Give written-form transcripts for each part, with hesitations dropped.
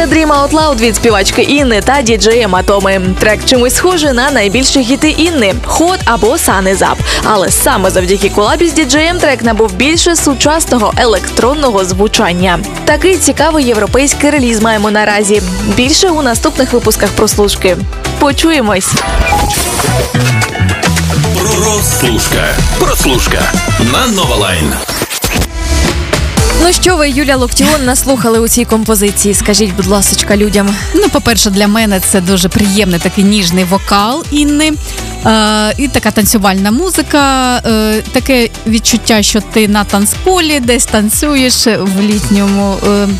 Це Dream Out Loud від співачки Інни та діджея Матоми. Трек чимось схожий на найбільші хіти Інни – «Hot» або «Sun is Up». Але саме завдяки колабі з діджеєм трек набув більше сучасного електронного звучання. Такий цікавий європейський реліз маємо наразі. Більше у наступних випусках «Прослушки». Почуємось! Прослушка на Нова Лайн. Ну що ви, Юля Локтіон, наслухали у цій композиції? Скажіть, будь ласочка, людям. Ну, по-перше, для мене це дуже приємний такий ніжний вокал Інни. І така танцювальна музика, таке відчуття, що ти на танцполі десь танцюєш в літньому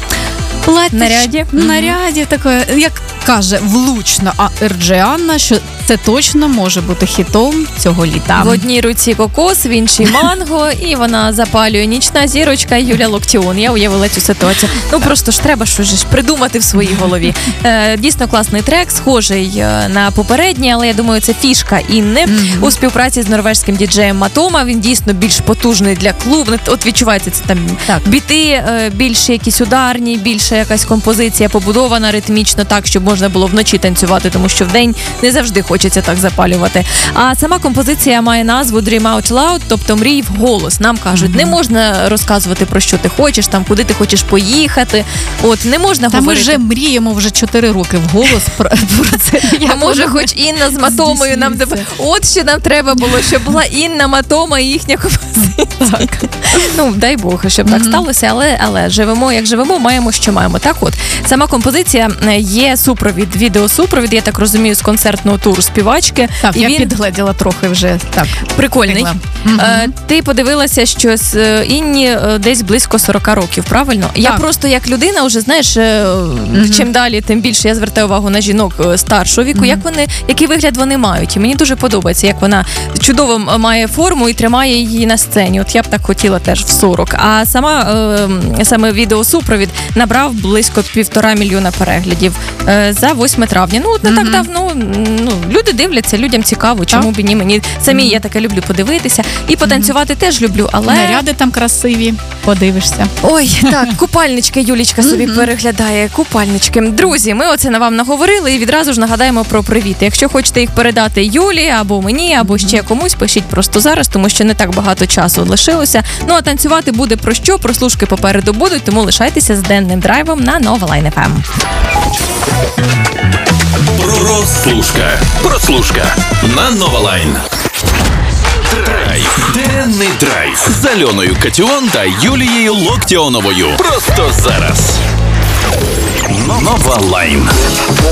наряді, таке, як каже влучно Ерджіанна, що це точно може бути хітом цього літа. В одній руці кокос, в іншій манго, і вона запалює нічна зірочка Юля Локтіон. Я уявила цю ситуацію. Ну просто ж треба щось придумати в своїй голові. Дійсно класний трек, схожий на попередній, але я думаю, це фішка Інни у співпраці з норвежським діджеєм Матома. Він дійсно більш потужний для клубу. От відчувається це там біти, більше якісь ударні, більше якась композиція побудована ритмічно так, щоб можна було вночі танцювати, тому що вдень не завжди хочеться так запалювати. А сама композиція має назву Dream Out Loud, тобто мрій вголос. Нам кажуть, не можна розказувати про що ти хочеш, там куди ти хочеш поїхати. От не можна говорити. Ми вже мріємо вже 4 роки вголос про це. А може хоч Інна з Матомою нам от що нам треба було, щоб була Інна, Матома і їхня композиція. Так. Ну, дай Бог, щоб так сталося, але живемо, як живемо, маємо, що маємо. Так от, сама композиція є супровід, відеосупровід, я так розумію, з концертного туру співачки. Так, я підгледіла трохи вже. Так. Прикольний. Ти подивилася, що з Інні десь близько 40 років, правильно? Так. Я просто як людина вже, знаєш, чим далі, тим більше я звертаю увагу на жінок старшого віку, який вигляд вони мають. І мені дуже подобається, як вона чудово має форму і тримає її на сцені. От я б так хотіла теж в 40. А саме відеосупровід набрав близько 1,5 мільйона переглядів за 8 травня. Ну, от не так давно. Люди дивляться, людям цікаво, чому б і ні. Мені самі я таке люблю подивитися. І потанцювати теж люблю, але... Наряди там красиві, подивишся. Ой, так, купальнички Юлічка собі переглядає, купальнички. Друзі, ми оце на вам наговорили і відразу ж нагадаємо про привіти. Якщо хочете їх передати Юлі, або мені, або ще комусь, пишіть просто зараз, тому що не так багато часу лишилося. Ну, а танцювати буде про що, прослушки попереду будуть, тому лишайтеся з денним драйвом на Нова Лайн FM. Прослушка на Нова Лайн. Денний драйв з Альоною Катіон та Юлією Локтіоновою. Просто зараз. Нова Лайн.